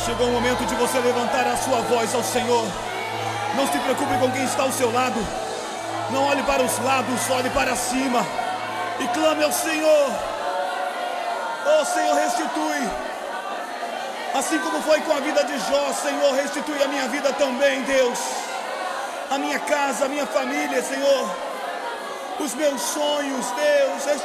Chegou o momento de você levantar a sua voz ao Senhor. Não se preocupe com quem está ao seu lado. Não olhe para os lados, olhe para cima e clame ao Senhor. Oh Senhor, restitui. Assim como foi com a vida de Jó, Senhor, restitui a minha vida também, Deus. A minha casa, a minha família, Senhor. Os meus sonhos, Deus.